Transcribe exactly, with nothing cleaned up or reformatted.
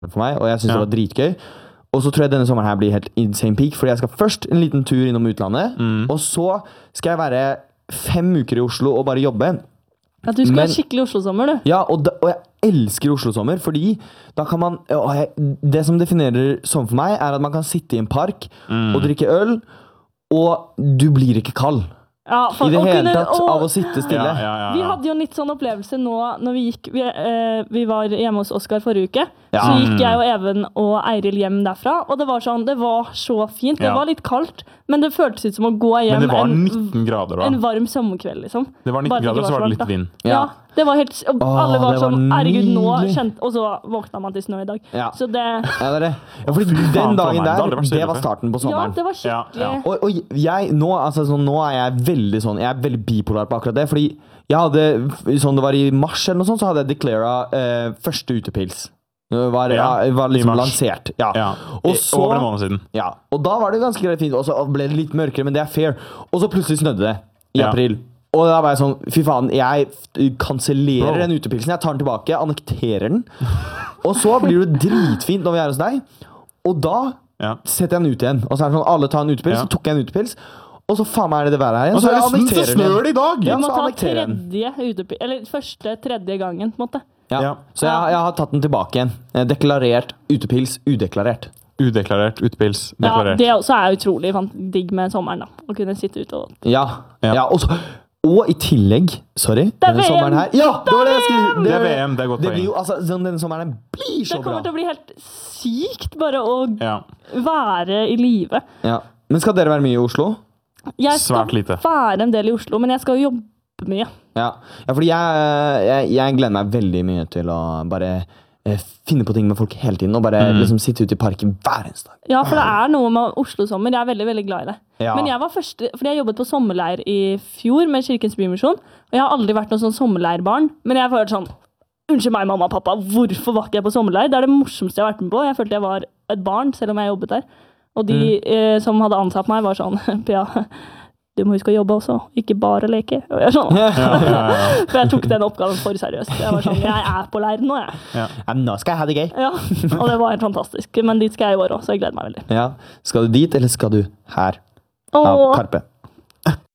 for meg, og jeg synes Ja. det var dritgøy. Og så tror jeg denne sommeren her blir helt insane peak, fordi jeg skal først en liten tur innom utlandet, Mm. og så skal jeg være fem uker i Oslo og bare jobbe. At du skal Men- ha skikkelig Oslo-sommer, du. Ja, og, da, og jeg elsker Oslo-sommer, fordi da kan man, og jeg, det som definerer sånn for meg, er at man kan sitte i en park Mm. og drikke øl, og du blir ikke kald. Ja, for, I det og hele kunne- tatt og- av å sitte stille. Ja, ja, ja, Vi ja. hadde jo en litt sånn opplevelse nå når vi gikk Vi, eh, vi var hjemme hos Oskar forrige uke. Ja. Så gikk jeg og Even og Eiril hjem derfra, og det var sånn, det var så fint. Det Ja. var litt kaldt, men det føltes ut som å gå hjem Men det var en, nitten grader da. en varm sommerkveld, liksom. Det var nitten Bare at det grader, ikke så var det så litt varmt, da. vind. Ja. Ja. Det var helt, og Åh, alle var det var sånn, herregud, nå nydelig. kjente, og så våkna man til snø i dag. Ja. Så det, Ja, det er det. Ja, fordi Fy faen, den dagen Trondheim, det har aldri der, vært så det ille var før. starten på ja, sommeren. det var Ja, skikkelig. ja. Og, og jeg, nå, altså, sånn, nå er jeg veldig sånn, jeg er veldig bipolar på akkurat det, fordi jeg hadde, sånn det var i mars eller noe sånt, så hadde jeg declara eh, første utepils. Det var, Ja, ja, var i liksom mars. lansert. Ja. Ja. Og I- så, Over en måned siden. ja. Og da var det ganske greit fint, og så ble det litt mørkere, men det er fair. Og så plutselig snødde det i Ja. april. Og da var jeg sånn, fy faen, jeg f- kansellerer Bro. den utepilsen, jeg tar den tilbake, annekterer den. Og så blir det dritfint når vi er hos deg, og da Ja. setter jeg den ut igjen. Og så er det sånn, alle tar en utepils, Ja. så tok jeg en utepils, og så faen meg er det det været her igjen. Og så er det jeg sn- så annekterer den igjen. snør det i dag! Ja, Du må så ta annekterer jeg den. tredje utepil, eller første, tredje gangen, på en måte. Ja. Ja. Så jeg, jeg har tatt den tilbake igjen. Eh, Deklarert utepils, udeklarert. Udeklarert, utepils, Ja, deklarert. det også er utrolig fant- digg med sommeren, da. Å kunne sitte ute og Ja. Ja. ja. og, så, og i tillegg, sorry, Det er denne V M! sommeren her. Ja, det var det jeg skulle Det er V M, det er godt Det blir poeng. jo, altså, sånn, denne sommeren her blir så Det bra. kommer til å bli helt sykt bare å Ja. være i live. Ja. Men skal dere være mye i Oslo? Jeg skal Svært lite. være en del i Oslo, men jeg skal jo jobbe mye. Ja, ja fordi jeg, jeg, jeg gleder meg veldig mye til å bare eh, finne på ting med folk hele tiden, og bare Mm. liksom sitte ute i parken hver eneste dag. Ja, for det er noe med Oslo-sommer. Jeg er veldig, veldig glad i det. Ja. Men jeg var første, fordi jeg jobbet på sommerleir i fjor med Kirkens Bymisjon, og jeg har aldri vært noe sånn sommerleirbarn, men jeg følte sånn, unnskyld meg, mamma og pappa, hvorfor var ikke jeg på sommerleir? Det er det morsomste jeg har vært med på. Jeg følte jeg var et barn, selv om jeg jobbet der. Og de Mm. eh, som hadde ansatt meg var sånn, Pia, du må huske å jobbe også, ikke bare leke. Og jeg, er sånn, Ja, ja, ja. for jeg tok den oppgaven for seriøst. Jeg var sånn, jeg er på leir nå, jeg. Ja, nå skal jeg ha det gøy. Ja, og det var helt fantastisk. Men dit skal jeg i år også, så jeg gleder meg veldig. Ja. Skal du dit, eller skal du her? Åh, Av Karpe.